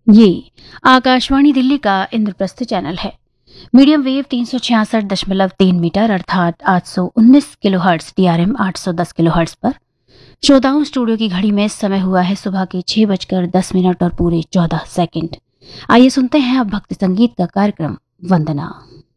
ये आकाशवाणी दिल्ली का इंद्रप्रस्थ चैनल है। मीडियम वेव 366.3 मीटर अर्थात 819 किलोहर्ट्ज DRM 810 किलोहर्ट्ज पर। श्रोताओं, स्टूडियो की घड़ी में समय हुआ है सुबह के 6:10 और पूरे 14 सेकंड। आइए सुनते हैं अब भक्ति संगीत का कार्यक्रम वंदना।